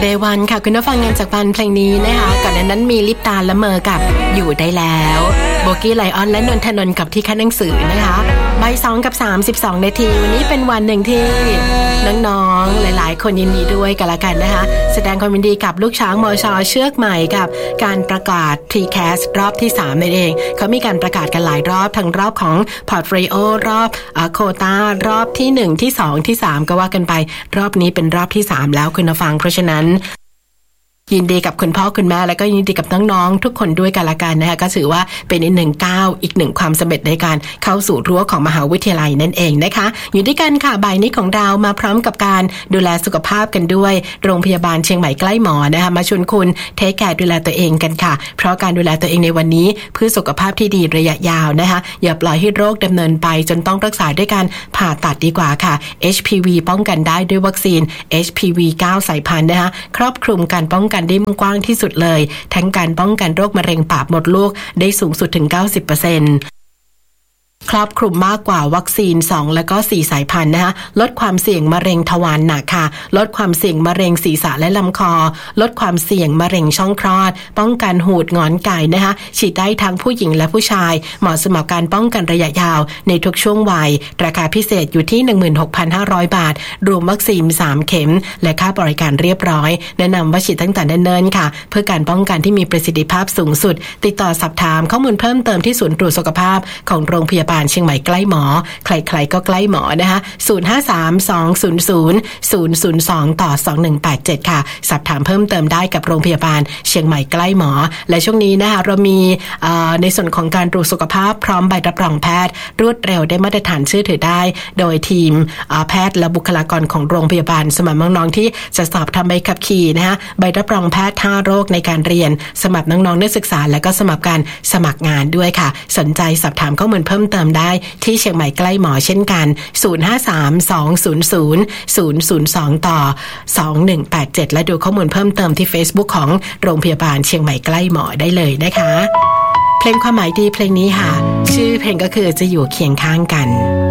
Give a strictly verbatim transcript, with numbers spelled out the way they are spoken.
เดวันค่ะคุณผู้ฟังงานจากบันเพลงนี้นะคะก่อนนั้นมีลิปตาละเมอกับอยู่ได้แล้วโบกี้ไลออนและนนทนนท์กับที่คัดหนังสือนะคะบ่ายสองกับสามสิบสองนาทีวันนี้เป็นวันหนึ่งที่น้องๆหลายๆคนยินดีด้วยกันละกันนะคะแสดงความยินดีกับลูกช้างมช.เชือกใหม่กับการประกาศ ที แคส รอบที่สามนั่นเองเขามีการประกาศกันหลายรอบทั้งรอบของ Portfolio รอบโควต้ารอบที่หนึ่งที่สองที่สามก็ว่ากันไปรอบนี้เป็นรอบที่สามแล้วคุณผู้ฟังเพราะฉะนั้นยินดีกับคุณพ่อคุณแม่และก็ยินดีกับน้องๆทุกคนด้วยกันละกันนะคะก็ถือว่าเป็นอีกหนึ่งก้าวอีกหนึ่งความสำเร็จในการเข้าสู่รั้วของมหาวิทยาลัยนั่นเองนะคะอยู่ด้วยกันค่ะบ่ายนี้ของเรามาพร้อมกับการดูแลสุขภาพกันด้วยโรงพยาบาลเชียงใหม่ใกล้หมอนะคะมาชวนคุณเทคแคร์ดูแลตัวเองกันค่ะเพราะการดูแลตัวเองในวันนี้เพื่อสุขภาพที่ดีระยะยาวนะคะอย่าปล่อยให้โรคดำเนินไปจนต้องรักษาด้วยการผ่าตัดดีกว่าค่ะ เอช พี วี ป้องกันได้ด้วยวัคซีน เอช พี วี เก้า สายพันธุ์นะคะครอบคลุมการป้องกันได้กว้างที่สุดเลยทั้งการป้องกันโรคมะเร็งปากมดลูกได้สูงสุดถึง เก้าสิบเปอร์เซ็นต์ ครอบคลุมมากกว่าวัคซีนสองและก็สี่สายพันธุ์นะคะลดความเสี่ยงมะเร็งทวารหนักค่ะลดความเสี่ยงมะเร็งศีรษะและลำคอลดความเสี่ยงมะเร็งช่องคลอดป้องกันหูดงอนไก่นะคะฉีดได้ทั้งผู้หญิงและผู้ชายเหมาะสำหรับการป้องกันระยะยาวในทุกช่วงวัยราคาพิเศษอยู่ที่ หนึ่งหมื่นหกพันห้าร้อย บาทรวมวัคซีนสามเข็มและค่าบริการเรียบร้อยแนะนำว่าฉีดตั้งแต่เนิ่นๆค่ะเพื่อการป้องกันที่มีประสิทธิภาพสูงสุดติดต่อสอบถามข้อมูลเพิ่มเติมที่ศูนย์ตรวจสุขภาพของโรงพยาบาลเชียงใหม่ใกล้หมอใครๆก็ใกล้หมอนะคะศูนย์ ห้า สาม สอง ศูนย์ ศูนย์ ศูนย์ ศูนย์ สองต่อสองหนึ่งแปดเจ็ดค่ะสอบถามเพิ่มเติมได้กับโรงพยาบาลเชียงใหม่ใกล้หมอและช่วงนี้นะคะเรามีในส่วนของการตรวจสุขภาพพร้อมใบรับรองแพทย์รวดเร็วได้มาตรฐานเชื่อถือได้โดยทีมแพทย์และบุคลากรของโรงพยาบาลสำหรับน้องๆที่จะสอบทำใบขับขี่นะคะใบรับรองแพทย์ห้าโรคในการเรียนสำหรับน้องๆนักศึกษาและก็สำหรับการสมัครงานด้วยค่ะสนใจสอบถามข้อมูลเพิ่มเติมได้ที่เชียงใหม่ใกล้หมอเช่นกันศูนย์ ห้า สาม สอง ศูนย์ ศูนย์ ศูนย์ ศูนย์ สองต่อสองหนึ่งแปดเจ็ดและดูข้อมูลเพิ่มเติมที่ Facebook ของโรงพยาบาลเชียงใหม่ใกล้หมอได้เลยนะคะเพลงความหมายดีเพลงนี้ค่ะชื่อเพลงก็คือจะอยู่เคียงข้างกัน